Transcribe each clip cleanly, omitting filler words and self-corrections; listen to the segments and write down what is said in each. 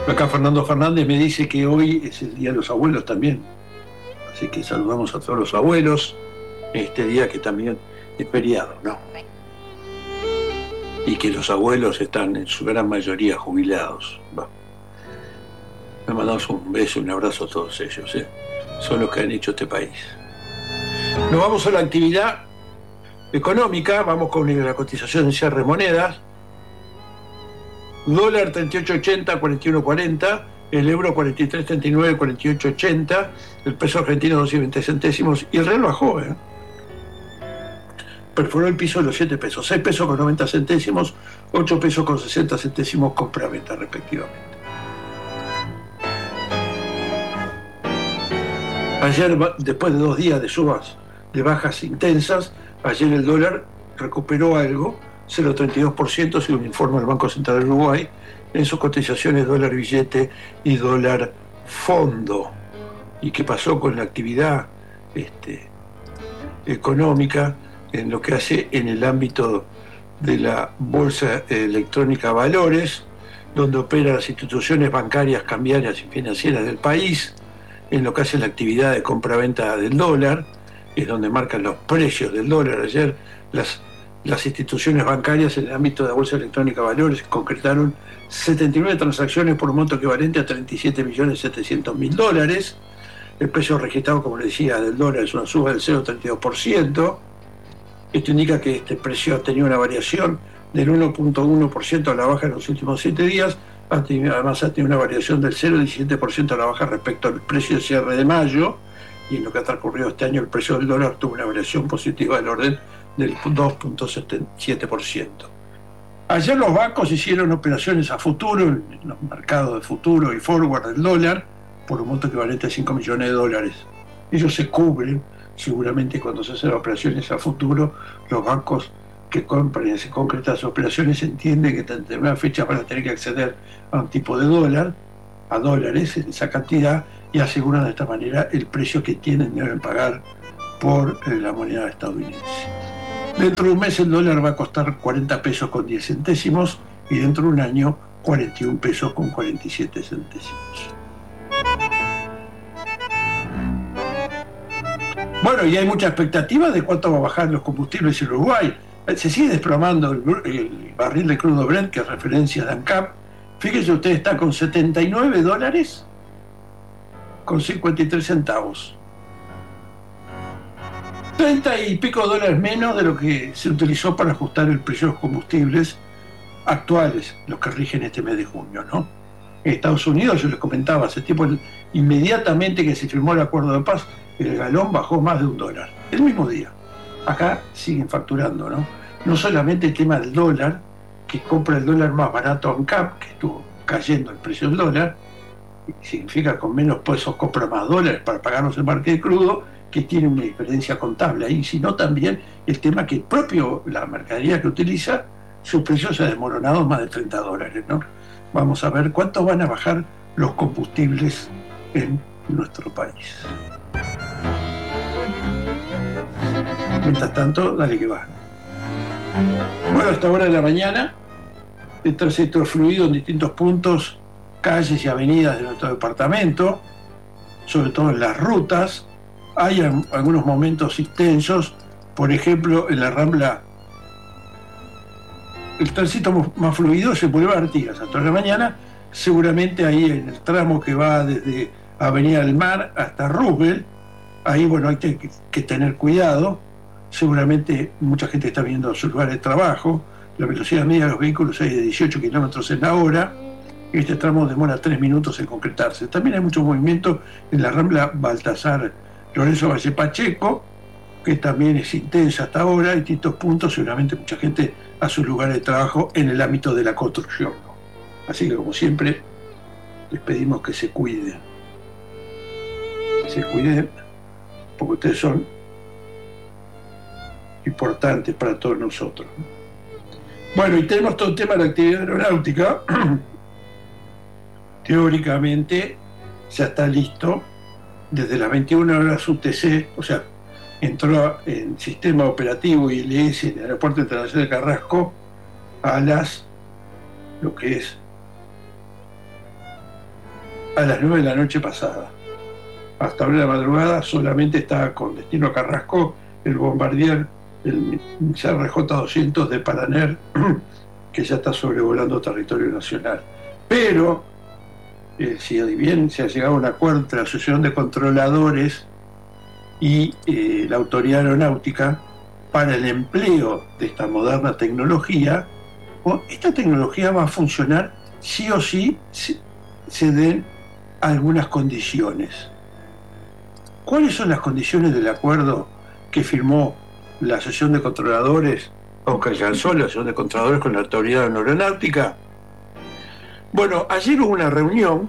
Acá Fernando Fernández me dice que hoy es el Día de los Abuelos también. Así que saludamos a todos los abuelos en este día que también es feriado, ¿no? Y que los abuelos están en su gran mayoría jubilados. Bueno, le mandamos un beso y un abrazo a todos ellos, ¿eh? Son los que han hecho este país. Nos vamos a la actividad económica, vamos con la cotización en cierre de monedas. Dólar 38.80, 41.40, el euro 43.39, 48.80, el peso argentino 12.20 centésimos y el real bajó, perforó el piso de los 7 pesos, 6 pesos con 90 centésimos, 8 pesos con 60 centésimos compra-venta respectivamente. Ayer, después de 2 días de subas, de bajas intensas, ayer el dólar recuperó algo, 0,32%, según informa el Banco Central de Uruguay, en sus cotizaciones dólar billete y dólar fondo. ¿Y qué pasó con la actividad económica en lo que hace en el ámbito de la Bolsa Electrónica Valores, donde operan las instituciones bancarias, cambiarias y financieras del país, en lo que hace la actividad de compra-venta del dólar, es donde marcan los precios del dólar? Ayer las instituciones bancarias en el ámbito de la Bolsa Electrónica Valores concretaron 79 transacciones por un monto equivalente a 37.700.000 dólares. El precio registrado, como le decía, del dólar es una suba del 0,32%. Esto indica que este precio ha tenido una variación del 1,1% a la baja en los últimos 7 días. Además ha tenido una variación del 0,17% a la baja respecto al precio de cierre de mayo. Y en lo que ha transcurrido este año, el precio del dólar tuvo una variación positiva del orden del 2,7%. Ayer los bancos hicieron operaciones a futuro en los mercados de futuro y forward del dólar por un monto equivalente a 5 millones de dólares. Ellos se cubren, seguramente cuando se hacen operaciones a futuro, los bancos que compran y se concretan las operaciones entienden que en una fecha van a tener que acceder a un tipo de dólar, a dólares en esa cantidad, y aseguran de esta manera el precio que deben pagar por la moneda estadounidense. Dentro de un mes el dólar va a costar 40 pesos con 10 centésimos y dentro de un año 41 pesos con 47 centésimos. Bueno, y hay mucha expectativa de cuánto va a bajar los combustibles en Uruguay. Se sigue desplomando el barril de crudo Brent, que es referencia de ANCAP. Fíjese usted, está con 79 dólares con 53 centavos. 30 y pico dólares menos de lo que se utilizó para ajustar el precio de los combustibles actuales, los que rigen este mes de junio, ¿no? En Estados Unidos, yo les comentaba hace tiempo, inmediatamente que se firmó el acuerdo de paz, el galón bajó más de $1, el mismo día. Acá siguen facturando, ¿no? No solamente el tema del dólar, que compra el dólar más barato ANCAP, que estuvo cayendo el precio del dólar, significa con menos pesos compra más dólares para pagarnos el marque de crudo, que tiene una diferencia contable ahí, sino también el tema que la mercadería que utiliza, sus precios se ha desmoronado más de 30 dólares, ¿no? Vamos a ver cuánto van a bajar los combustibles en nuestro país. Mientras tanto, dale que va. Bueno, hasta ahora de la mañana, el tránsito fluido en distintos puntos, calles y avenidas de nuestro departamento, sobre todo en las rutas. Hay algunos momentos intensos, por ejemplo, en la Rambla, el tránsito más fluido es el Boulevard Artigas, hasta la mañana, seguramente ahí en el tramo que va desde Avenida del Mar hasta Roosevelt, ahí bueno, hay que tener cuidado, seguramente mucha gente está viendo su lugar de trabajo, la velocidad media de los vehículos es de 18 kilómetros en la hora, este tramo demora 3 minutos en concretarse. También hay mucho movimiento en la Rambla Baltasar Lorenzo Valle Pacheco, que también es intensa hasta ahora, en distintos puntos, seguramente mucha gente a su lugar de trabajo en el ámbito de la construcción, ¿no? Así que, como siempre, les pedimos que se cuiden. Se cuiden, porque ustedes son importantes para todos nosotros, ¿no? Bueno, y tenemos todo el tema de la actividad aeronáutica. Teóricamente ya está listo desde las 21 horas UTC, o sea, entró en sistema operativo ILS en el Aeropuerto Internacional de Carrasco a lo que es a las 9 de la noche pasada. Hasta ahora de la madrugada solamente está con destino a Carrasco el Bombardier, el CRJ-200 de Paraner, que ya está sobrevolando territorio nacional. Pero, si bien se ha llegado a un acuerdo entre la Asociación de Controladores y la Autoridad Aeronáutica para el empleo de esta moderna tecnología, esta tecnología va a funcionar sí o sí se den algunas condiciones. ¿Cuáles son las condiciones del acuerdo que firmó la Asociación de Controladores, o que alcanzó la Asociación de Controladores con la Autoridad Aeronáutica? Bueno, ayer hubo una reunión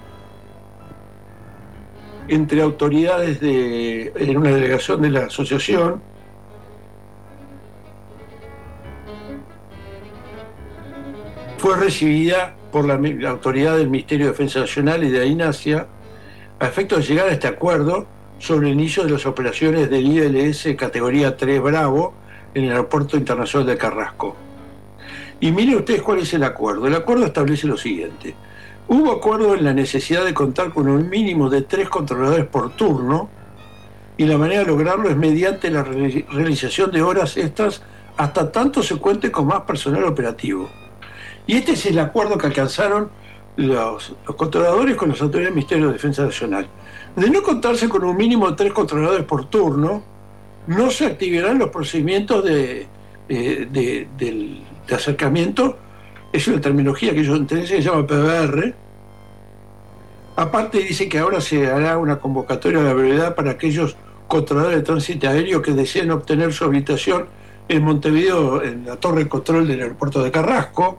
entre autoridades en una delegación de la asociación, fue recibida por la autoridad del Ministerio de Defensa Nacional y de AINASIA a efecto de llegar a este acuerdo sobre el inicio de las operaciones del ILS categoría 3 Bravo en el Aeropuerto Internacional de Carrasco. Y miren ustedes cuál es el acuerdo. El acuerdo establece lo siguiente. Hubo acuerdo en la necesidad de contar con un mínimo de 3 controladores por turno, y la manera de lograrlo es mediante la realización de horas extras hasta tanto se cuente con más personal operativo. Y este es el acuerdo que alcanzaron los controladores con las autoridades del Ministerio de Defensa Nacional. De no contarse con un mínimo de 3 controladores por turno, no se activarán los procedimientos de acercamiento. Es una terminología que ellos entienden que se llama PBR. Aparte dice que ahora se hará una convocatoria a la brevedad para aquellos controladores de tránsito aéreo que deseen obtener su habilitación en Montevideo, en la torre de control del aeropuerto de Carrasco.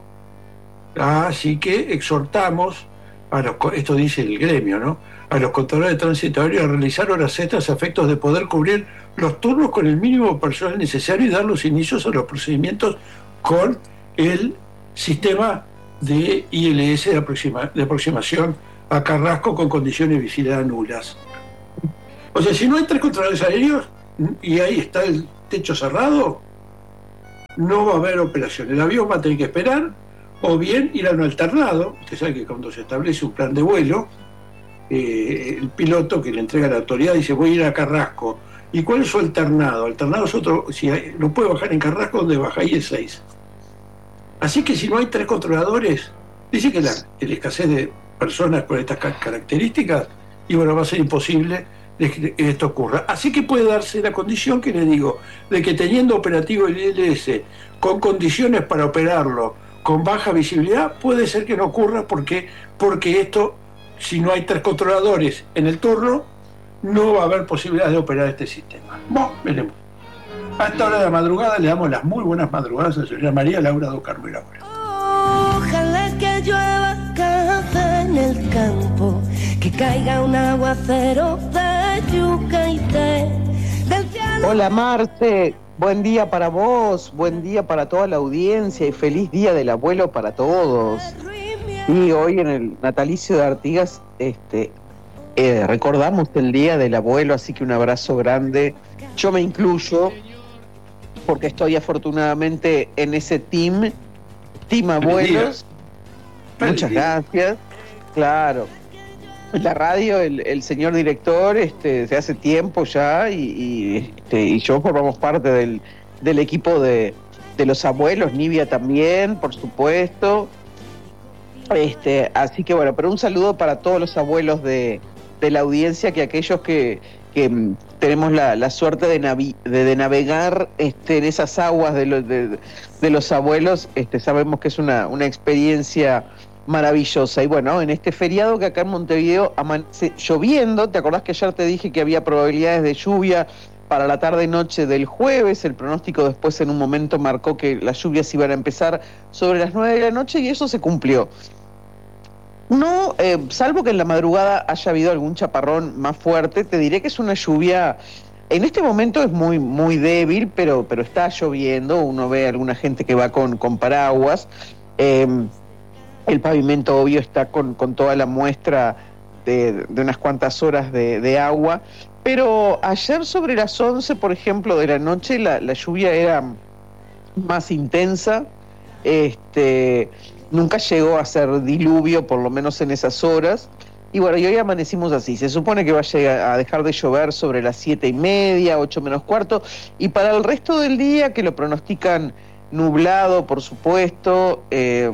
Así que exhortamos esto dice el gremio, ¿no?, a los controladores de tránsito aéreo a realizar horas extras a efectos de poder cubrir los turnos con el mínimo personal necesario y dar los inicios a los procedimientos con el sistema de ILS de aproximación a Carrasco con condiciones de visibilidad nulas. O sea, si no hay 3 controladores aéreos y ahí está el techo cerrado, no va a haber operación. El avión va a tener que esperar, o bien ir a un alternado. Usted sabe que cuando se establece un plan de vuelo, el piloto que le entrega a la autoridad dice: voy a ir a Carrasco. ¿Y cuál es su alternado? Alternado es otro, si no puede bajar en Carrasco, donde baja ahí es 6. Así que si no hay 3 controladores, dice que la escasez de personas con estas características, y bueno, va a ser imposible de que esto ocurra. Así que puede darse la condición que le digo, de que teniendo operativo el ILS, con condiciones para operarlo, con baja visibilidad, puede ser que no ocurra porque esto, si no hay 3 controladores en el turno, no va a haber posibilidad de operar este sistema. Bueno, veremos. A esta hora de la madrugada le damos las muy buenas madrugadas a la señora María Laura do Carmo Laura. Ojalá que llueva café en el campo, que caiga un aguacero de yuca y té. Hola Marce, buen día para vos, buen día para toda la audiencia y feliz día del abuelo para todos. Y hoy en el natalicio de Artigas recordamos el día del abuelo, así que un abrazo grande. Yo me incluyo porque estoy afortunadamente en ese team abuelos. Muchas gracias. Claro. En la radio el señor director se hace tiempo ya y yo formamos parte del equipo de los abuelos, Nivia también, por supuesto. Así que bueno, pero un saludo para todos los abuelos de la audiencia, que aquellos que tenemos la suerte de navegar en esas aguas de los abuelos, sabemos que es una experiencia maravillosa. Y bueno, en este feriado que acá en Montevideo amanece lloviendo, ¿te acordás que ayer te dije que había probabilidades de lluvia para la tarde-noche del jueves? El pronóstico después en un momento marcó que las lluvias iban a empezar sobre las 9 de la noche y eso se cumplió. No, salvo que en la madrugada haya habido algún chaparrón más fuerte, te diré que es una lluvia, en este momento es muy, muy débil, pero está lloviendo, uno ve a alguna gente que va con paraguas, el pavimento obvio está con toda la muestra de unas cuantas horas de agua, pero ayer sobre las 11, por ejemplo, de la noche, la lluvia era más intensa, nunca llegó a ser diluvio, por lo menos en esas horas, Y bueno, y hoy amanecimos así. Se supone que va a llegar a dejar de llover sobre las 7:30, 8 menos cuarto. Y para el resto del día, que lo pronostican nublado, por supuesto.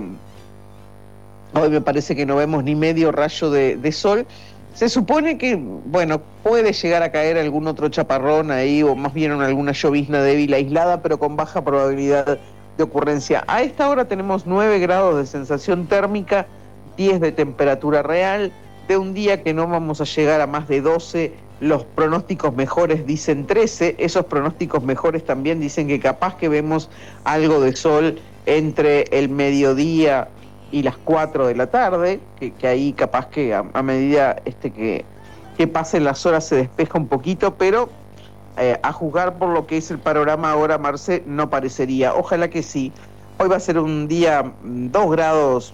Hoy me parece que no vemos ni medio rayo de sol. Se supone que, bueno, puede llegar a caer algún otro chaparrón ahí, o más bien alguna llovizna débil aislada, pero con baja probabilidad de ocurrencia. A esta hora tenemos 9 grados de sensación térmica, 10 de temperatura real. De un día que no vamos a llegar a más de 12, los pronósticos mejores dicen 13, esos pronósticos mejores también dicen que capaz que vemos algo de sol entre el mediodía y las 4 de la tarde, que ahí capaz que a medida que pasen las horas se despeja un poquito, pero a juzgar por lo que es el panorama ahora, Marce, no parecería. Ojalá que sí. Hoy va a ser un día 2 grados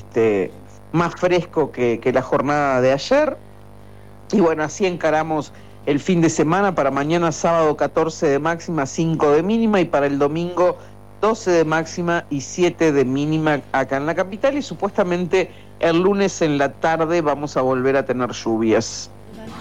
más fresco que la jornada de ayer, y bueno, así encaramos el fin de semana. Para mañana sábado 14 de máxima, 5 de mínima, y para el domingo 12 de máxima y 7 de mínima acá en la capital, y supuestamente el lunes en la tarde vamos a volver a tener lluvias.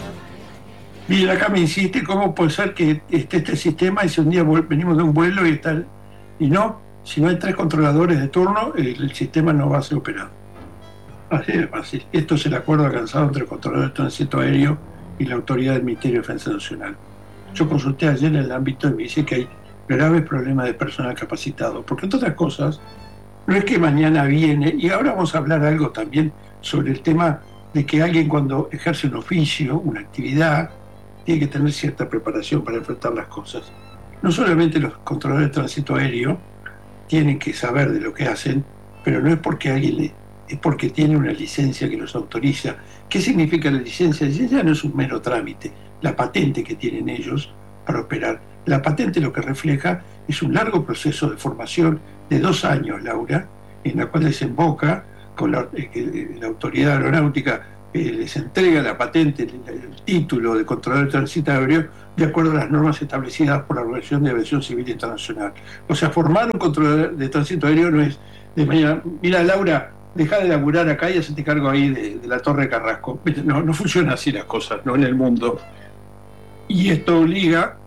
Bien, acá me insiste cómo puede ser que esté este sistema y si un día venimos de un vuelo y no, si no hay 3 controladores de turno, el sistema no va a ser operado. Así de fácil. Esto es el acuerdo alcanzado entre el controlador de tránsito aéreo y la autoridad del Ministerio de Defensa Nacional. Yo consulté ayer en el ámbito y me dice que hay graves problemas de personal capacitado, porque entre otras cosas, no es que mañana viene, y ahora vamos a hablar algo también sobre el tema de que alguien cuando ejerce un oficio, una actividad, tiene que tener cierta preparación para enfrentar las cosas. No solamente los controladores de tránsito aéreo tienen que saber de lo que hacen, pero no es porque es porque tiene una licencia que los autoriza. ¿Qué significa la licencia? La licencia no es un mero trámite, la patente que tienen ellos para operar. La patente lo que refleja es un largo proceso de formación de 2 años, Laura, en la cual desemboca con la autoridad aeronáutica, les entrega la patente, el título de controlador de tránsito aéreo, de acuerdo a las normas establecidas por la Organización de Aviación Civil Internacional. O sea, formar un controlador de tránsito aéreo no es de mañana, mira Laura, deja de laburar acá y hacete cargo ahí de la Torre Carrasco. No funciona así las cosas, no en el mundo. Y esto obliga,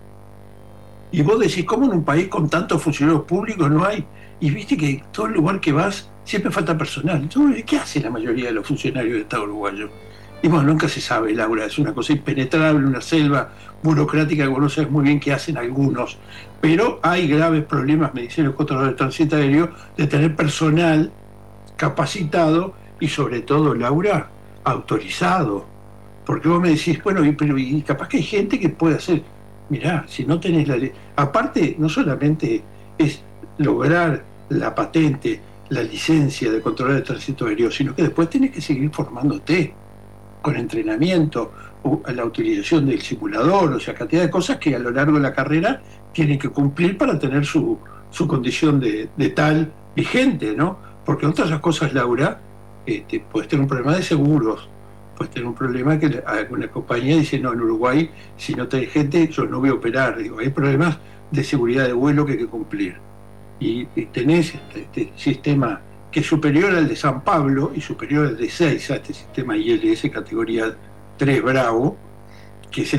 y vos decís, ¿cómo en un país con tantos funcionarios públicos no hay? Y viste que todo el lugar que vas siempre falta personal. Entonces, ¿qué hace la mayoría de los funcionarios del Estado uruguayo? Y bueno, nunca se sabe, Laura, es una cosa impenetrable, una selva burocrática que vos no sabes muy bien qué hacen algunos. Pero hay graves problemas, me dicen los controladores de tránsito aéreo, de tener personal capacitado y sobre todo, Laura, autorizado. Porque vos me decís, bueno, pero capaz que hay gente que puede hacer, mirá, si no tenés la ley. Aparte, no solamente es lograr la patente, la licencia de controlador de tránsito aéreo, sino que después tenés que seguir formándote con entrenamiento, la utilización del simulador, o sea, cantidad de cosas que a lo largo de la carrera tienen que cumplir para tener su condición de tal vigente, ¿no? Porque entre otras cosas, Laura, puedes tener un problema de seguros, puedes tener un problema que alguna compañía dice, no, en Uruguay, si no tenés gente, yo no voy a operar. Digo, hay problemas de seguridad de vuelo que hay que cumplir. Y tenés este sistema que es superior al de San Pablo y superior al de Seiza, este sistema ILS categoría 3 Bravo, que es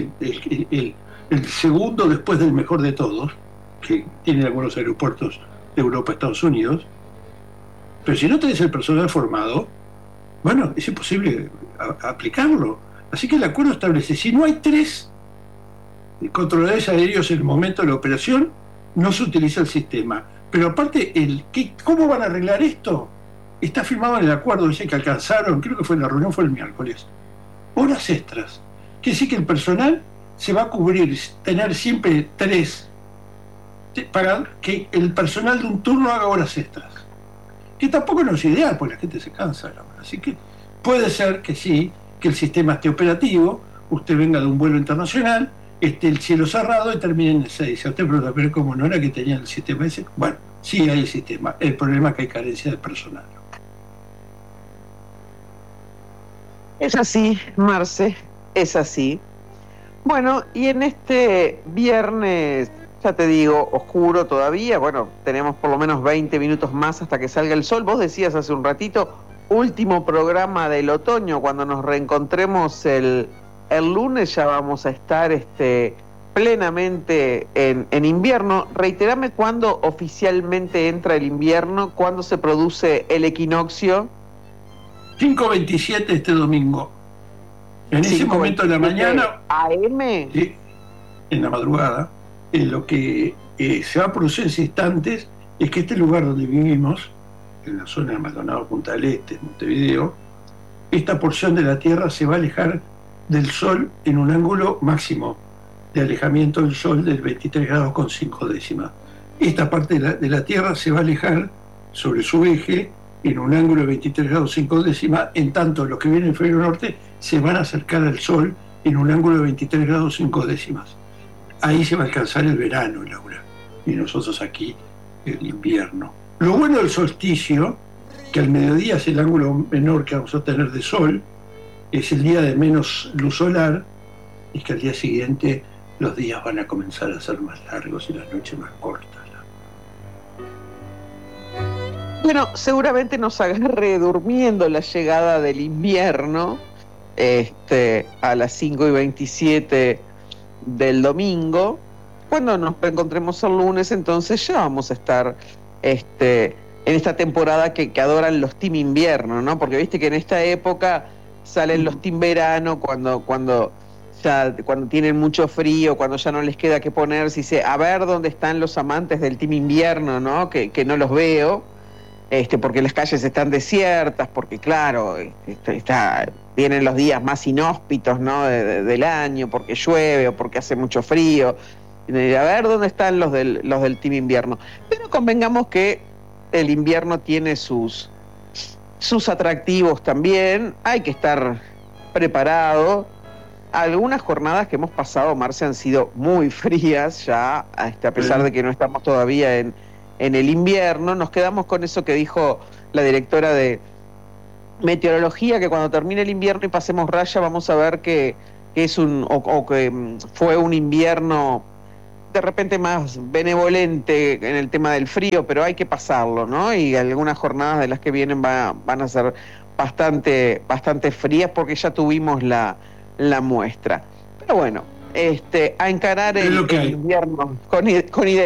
el segundo después del mejor de todos, que tiene algunos aeropuertos de Europa, Estados Unidos. Pero si no tenés el personal formado, bueno, es imposible aplicarlo. Así que el acuerdo establece, si no hay 3 controladores aéreos en el momento de la operación, no se utiliza el sistema. Pero aparte, ¿cómo van a arreglar esto? Está firmado en el acuerdo, dice que alcanzaron, creo que fue en la reunión, fue el miércoles, horas extras. Quiere decir que el personal se va a cubrir, tener siempre 3, para que el personal de un turno haga horas extras. Que tampoco no es ideal, porque la gente se cansa. Así que puede ser que sí, que el sistema esté operativo, usted venga de un vuelo internacional, esté el cielo cerrado y termine en el 6. A usted pregunta, pero ¿cómo no era que tenía el sistema ese? Bueno, sí hay el sistema. El problema es que hay carencia de personal. Es así, Marce, es así. Bueno, y en este viernes, ya te digo, oscuro todavía, bueno, tenemos por lo menos 20 minutos más hasta que salga el sol. Vos decías hace un ratito, último programa del otoño. Cuando nos reencontremos el lunes ya vamos a estar plenamente en invierno. Reiterame cuándo oficialmente entra el invierno, cuándo se produce el equinoccio. 5:27 este domingo. En ese momento de la mañana, AM, en la madrugada, lo que se va a producir en ese instantes es que este lugar donde vivimos, en la zona de Maldonado, Punta del Este, Montevideo, esta porción de la Tierra se va a alejar del Sol en un ángulo máximo de alejamiento del Sol del 23 grados con 5 décimas. Esta parte de la Tierra se va a alejar sobre su eje en un ángulo de 23 grados 5 décimas, en tanto los que vienen del hemisferio norte se van a acercar al Sol en un ángulo de 23 grados 5 décimas. Ahí se va a alcanzar el verano, Laura, y nosotros aquí el invierno. Lo bueno del solsticio, que al mediodía es el ángulo menor que vamos a tener de sol, es el día de menos luz solar, es que al día siguiente los días van a comenzar a ser más largos y las noches más cortas. Bueno, seguramente nos agarre durmiendo la llegada del invierno, a las 5:27 del domingo. Cuando nos reencontremos el lunes, entonces ya vamos a estar en esta temporada que adoran los team invierno, ¿no? Porque viste que en esta época salen los team verano cuando tienen mucho frío, cuando ya no les queda qué ponerse, y dice, a ver dónde están los amantes del team invierno, ¿no? Que no los veo, porque las calles están desiertas, porque claro, vienen los días más inhóspitos, ¿no? del año, porque llueve o porque hace mucho frío. A ver dónde están los del team invierno. Pero convengamos que el invierno tiene sus atractivos también, hay que estar preparado. Algunas jornadas que hemos pasado, Marce, han sido muy frías ya, a pesar de que no estamos todavía en el invierno. Nos quedamos con eso que dijo la directora de meteorología, que cuando termine el invierno y pasemos raya vamos a ver que es que fue un invierno de repente más benevolente en el tema del frío, pero hay que pasarlo, ¿no? Y algunas jornadas de las que vienen van a ser bastante frías porque ya tuvimos la muestra. Pero bueno, a encarar el invierno con idealidad.